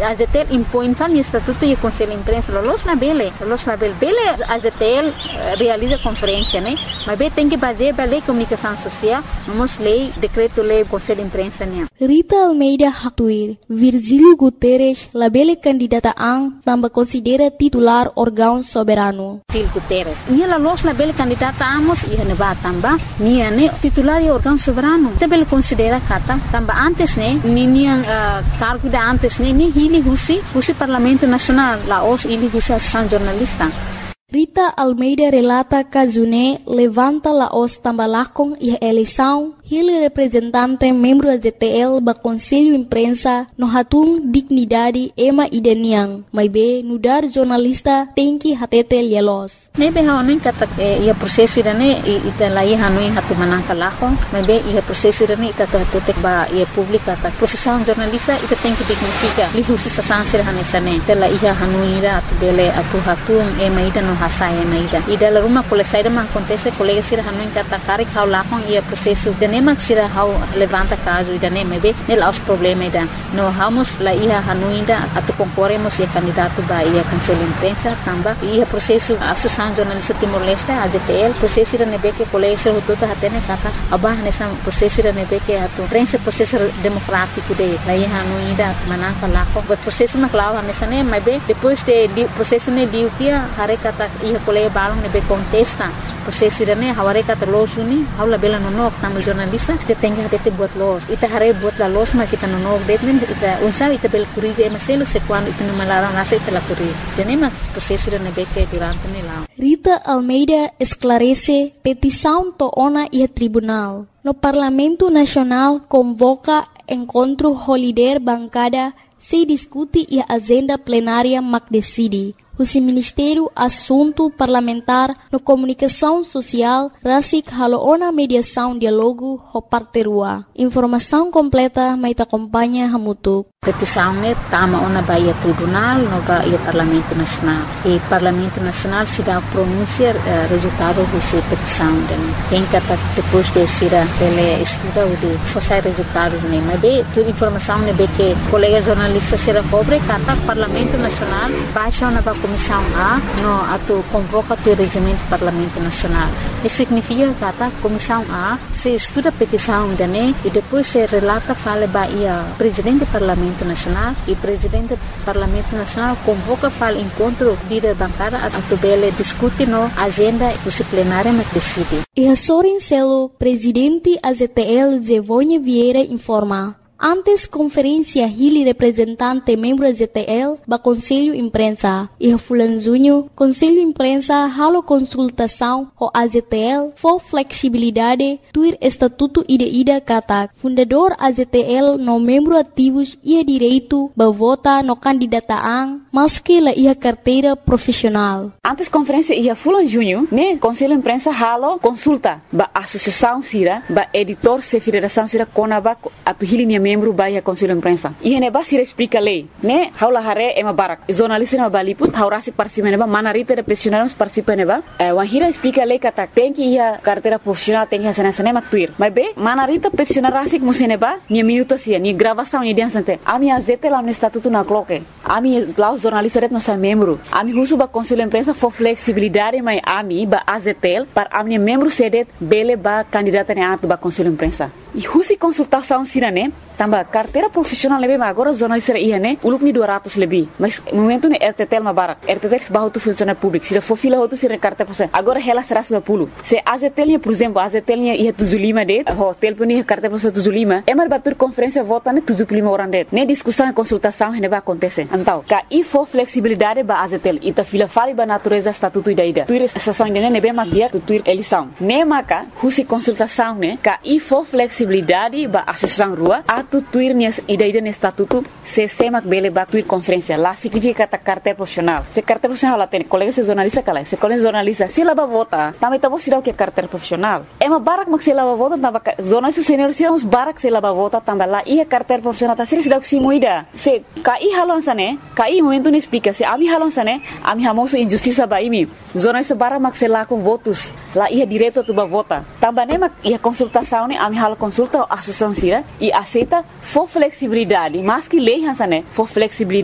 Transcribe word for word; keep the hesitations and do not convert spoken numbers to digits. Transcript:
A Z T L impõe fala estatuto e conselho de imprensa, los na bele, los na bele, bele a Z T L realiza conferência, né? Mas bem tem que basear a lei de comunicação social, vamos lei, decreto lei, conselho de imprensa, né? Rita Almeida Hatuir, Virgílio Guterres, la bele candidata ang também considera titular órgão soberano. Virgílio Guterres, nia los na bele candidata amos e haneba tamba, nia né titular e órgão soberano. Também considera kata, tamba antes né, nia uh, cargo da antes né, ni hili husi, husi Parlamento Nacional, la os hili husi associação jornalista. Rita Almeida relata que June levanta la os tambalakong e eleição, ele representante membro da Z T L ba Conselho Imprensa no hatung dignidade ema idaniang, mas be nudar jornalista tem que hatete lielos. Nebe haonin kata ia proseso idane ita lai hanui hatu manangka lako, mas be ia proseso idane ita hatutek ba ia publika ta profissão jornalista ita tem que dignifica lihusi sasansir hanesane tela ia hanui ira atu bele atu hatung ema ida no hasai ema ida ida la rumah colega ma acontece colega sira hanui kata karik hau lakong ia proseso nema sira hau levanta caso ida nema be nel aos problema ida no hamos la ia hanuinda atu concorremos ia candidato ba ia conselho de imprensa tamba ia processo associação jornalista Timor-Leste a Z T L processo ida nebe que colega sira hututa hatene kata abah nessa processo ida nebe que atu prensa processo democrático de la ia hanuinda manaka lako but processo na clava nessa ne mas be depois de processo ne liutia hare kata ia colega balong nebe contesta processo ida ne haware kata losuni haula bela no nok tamu jornalista kita tengah tete buat los ita hare buat la los ma kita no nok detmen ita unsa ita bel kurize emaselo se quando ita no malarang nasa ita la kurize tenema processo ida nebe que durante ne la Rita Almeida esclarece petição to ona e tribunal no Parlamento Nacional convoca encontro holiday bancada se discute e a agenda plenária mac decide. O Ministério Assunto Parlamentar no Comunicação Social rasik haloona mediação diálogo ho parterua. Informação completa mai acompanha hamutuk. Petição ne tama ona baia tribunal no baia Parlamento Nacional. E Parlamento Nacional se dá pronunciar uh, resultado dessa petição. Tem que depois de ser ele estuda o de fazer resultado ne. Mas bem, toda informação ne be que colega jornalista será cobre kata Parlamento Nacional baixa ona ba Comissão A no atu convoca o regimento do Parlamento Nacional. Isso significa que a Comissão A se estuda a petição da N E e depois se relata fala ba ia presidente do Parlamento Nacional e presidente do Parlamento Nacional convoca fala encontro líder bancária atu bele discute no agenda disciplinária mas decide. E a Sorin Celo, presidente A Z T L Zevonha Vieira informa. Antes conferência Hili representante membro da Z T L ba Conselho Imprensa e a Fulan Junho Conselho Imprensa halo consultação ho A Z T L for flexibilidade tuir estatuto ida ida kata fundador A Z T L no membro ativos ia direito ba vota no candidataan maski la ia carteira profissional. Antes conferência ia Fulan Junho ne Conselho Imprensa halo consulta ba associação sira ba editor se federação sira konaba atu Hili membro baia Conselho de Imprensa. E ne basira explica lei, né? Haula hare ema barak. Jornalista na baliput haurasi participa neba manarita de profissionais participa neba. Wan hira explica lei kata tem que ia carteira profissional tem que sana sana maktuir. Mas be manarita profissional rasik museneba ni minuto sia ni gravação ni dia sante. Ami A Z T L no estatuto na cloque. Ami laus jornalista ret nossa membro. Ami husu ba Conselho de Imprensa for flexibilidade mai ami ba A Z T L para ami membro sedet bele ba candidata ne atu ba Conselho de Imprensa. E husi consultação sirane tamba carteira profissional lebih agora jornalista ia né uluk ni dua ratus lebih mas momento ne R T T L mabarak R T T L bahu tu funcionário público se for fila tu sira carteira profissional agora ela será seratus lima puluh se A Z T L por exemplo A Z T L ia tujuh puluh lima det hotel pun ia carteira profissional tujuh puluh lima emar batur conferência vota ne tujuh puluh lima orang det ne discussão e consultação ne ba acontece então ka i for flexibilidade ba A Z T L ita fila fali ba natureza estatuto ida ida tuir estação ne ne be makia tu tuir eleição ne maka husi consultação ne ka i for flexibilidade ba associação rua atu tuir ni ida ida ne estatuto se semak bele ba tuir conferência lá significa ta carteira profissional se carteira profissional lá tem colega se jornalista kala se colega jornalista se lá ba vota também tá você dá o que carteira profissional é uma barak mak se lá ba vota tamba jornalista senior se uns barak se lá ba vota tamba lá ia carteira profissional tá se dá o que se moida se kai halon sane kai momento ne explica se ami halon sane ami hamoso injustiça ba imi jornalista barak mak se lá com votos lá ia direto tu ba vota tamba ne mak ia consultação ne ami halo consulta a associação sira e aceita for flexibilidade mas que lei hansane for flexibilidade